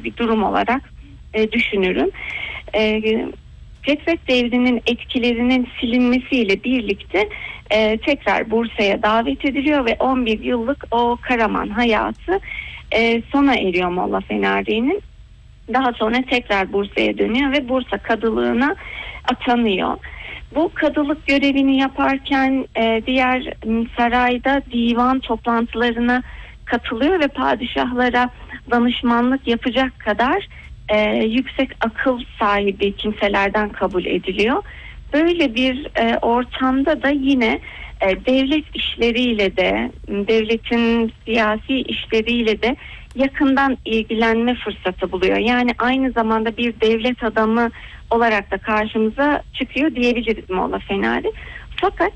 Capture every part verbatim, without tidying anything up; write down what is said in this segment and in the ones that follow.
geçici bir durum olarak e, düşünürüm. E, Fetret devrinin etkilerinin silinmesiyle birlikte e, tekrar Bursa'ya davet ediliyor ve on bir yıllık o Karaman hayatı e, sona eriyor Molla Fenari'nin. Daha sonra tekrar Bursa'ya dönüyor ve Bursa kadılığına atanıyor. Bu kadılık görevini yaparken e, diğer sarayda divan toplantılarına katılıyor ve padişahlara danışmanlık yapacak kadar e, yüksek akıl sahibi kimselerden kabul ediliyor. Böyle bir e, ortamda da yine e, devlet işleriyle de, devletin siyasi işleriyle de yakından ilgilenme fırsatı buluyor. Yani aynı zamanda bir devlet adamı olarak da karşımıza çıkıyor diyebiliriz Molla Fenari. Fakat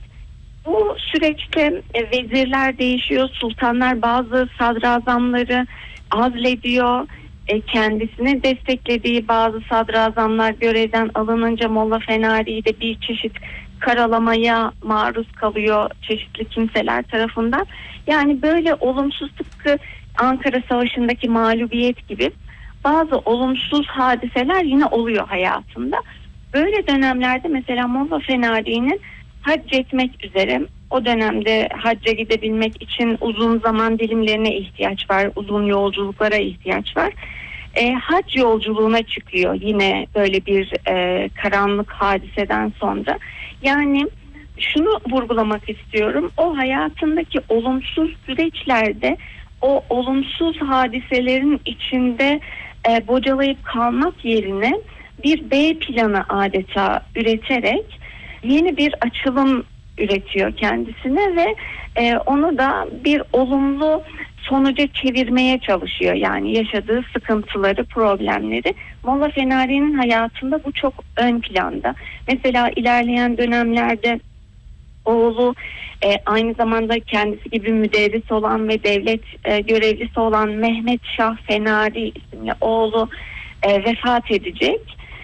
bu süreçte e, vezirler değişiyor, sultanlar bazı sadrazamları azlediyor. E, kendisini desteklediği bazı sadrazamlar görevden alınınca Molla Fenari de bir çeşit karalamaya maruz kalıyor çeşitli kimseler tarafından. Yani böyle olumsuz, tıpkı Ankara Savaşı'ndaki mağlubiyet gibi bazı olumsuz hadiseler yine oluyor hayatında. Böyle dönemlerde mesela Molla Fenari'nin hac etmek üzere, o dönemde hacca gidebilmek için uzun zaman dilimlerine ihtiyaç var, uzun yolculuklara ihtiyaç var. E, hac yolculuğuna çıkıyor yine böyle bir e, karanlık hadiseden sonra. Yani şunu vurgulamak istiyorum, o hayatındaki olumsuz süreçlerde, o olumsuz hadiselerin içinde e, bocalayıp kalmak yerine bir B planı adeta üreterek yeni bir açılım üretiyor kendisine ve e, onu da bir olumlu sonuca çevirmeye çalışıyor. Yani yaşadığı sıkıntıları, problemleri. Molla Fenari'nin hayatında bu çok ön planda. Mesela ilerleyen dönemlerde oğlu e, aynı zamanda kendisi gibi müderris olan ve devlet e, görevlisi olan Mehmet Şah Fenari isimli oğlu e, vefat edecek.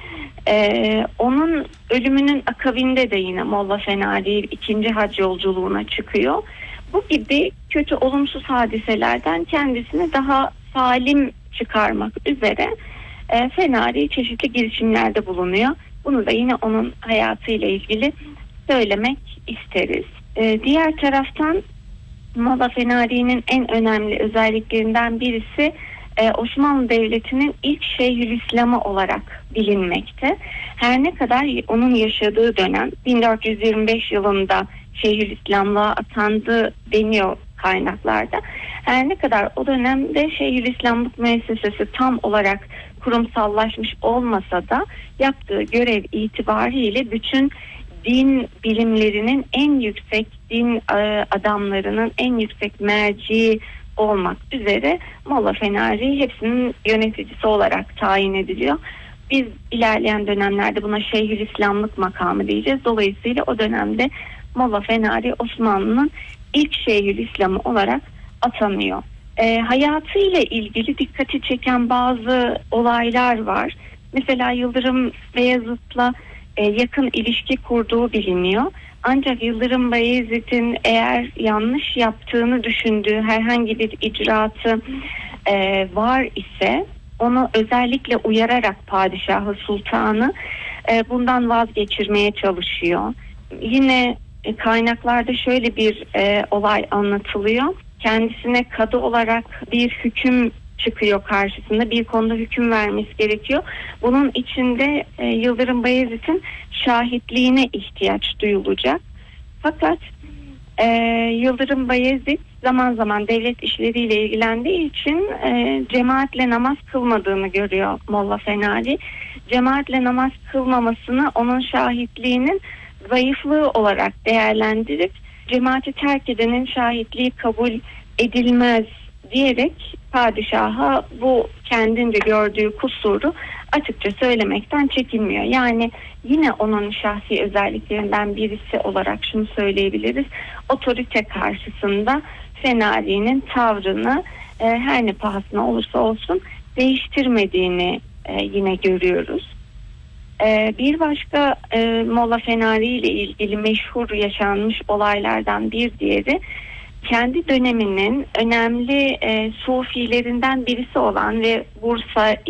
E, onun ölümünün akabinde de yine Molla Fenari ikinci hac yolculuğuna çıkıyor. Bu gibi kötü olumsuz hadiselerden kendisini daha salim çıkarmak üzere e, Fenari çeşitli girişimlerde bulunuyor. Bunu da yine onun hayatıyla ilgili söylemek isteriz. Ee, diğer taraftan Molla Fenari'nin en önemli özelliklerinden birisi e, Osmanlı Devleti'nin ilk Şeyhülislam'ı olarak bilinmekte. Her ne kadar onun yaşadığı dönem bin dört yüz yirmi beş yılında Şeyhülislam'lığa atandı deniyor kaynaklarda. Her ne kadar o dönemde Şeyhülislamlık müessesesi tam olarak kurumsallaşmış olmasa da yaptığı görev itibariyle bütün din bilimlerinin en yüksek, din e, adamlarının en yüksek merci olmak üzere Molla Fenari hepsinin yöneticisi olarak tayin ediliyor. Biz ilerleyen dönemlerde buna Şeyhülislamlık makamı diyeceğiz. Dolayısıyla o dönemde Molla Fenari Osmanlı'nın ilk Şeyhülislam'ı olarak atanıyor. E, hayatıyla ilgili dikkati çeken bazı olaylar var. Mesela Yıldırım Beyazıt'la e, yakın ilişki kurduğu biliniyor. Ancak Yıldırım Beyazıt'ın eğer yanlış yaptığını düşündüğü herhangi bir icraatı e, var ise onu özellikle uyararak padişahı, sultanı e, bundan vazgeçirmeye çalışıyor. Yine e, kaynaklarda şöyle bir e, olay anlatılıyor. Kendisine kadı olarak bir hüküm çıkıyor karşısında. Bir konuda hüküm vermesi gerekiyor. Bunun içinde e, Yıldırım Beyazıt'ın şahitliğine ihtiyaç duyulacak. Fakat e, Yıldırım Beyazıt zaman zaman devlet işleriyle ilgilendiği için e, cemaatle namaz kılmadığını görüyor Molla Fenari. Cemaatle namaz kılmamasını onun şahitliğinin zayıflığı olarak değerlendirip cemaati terk edenin şahitliği kabul edilmez diyerek padişaha bu kendince gördüğü kusuru açıkça söylemekten çekinmiyor. Yani yine onun şahsi özelliklerinden birisi olarak şunu söyleyebiliriz. Otorite karşısında Fenari'nin tavrını e, her ne pahasına olursa olsun değiştirmediğini e, yine görüyoruz. E, bir başka e, Molla Fenari ile ilgili meşhur yaşanmış olaylardan bir diğeri, kendi döneminin önemli e, sufilerinden birisi olan ve Bursa